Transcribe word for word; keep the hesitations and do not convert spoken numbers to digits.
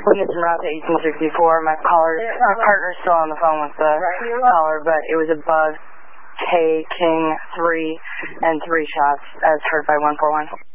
It's en route to eighteen sixty-four. My caller, our partner's still on the phone with the caller, but it was above K King three and three shots as heard by one four one.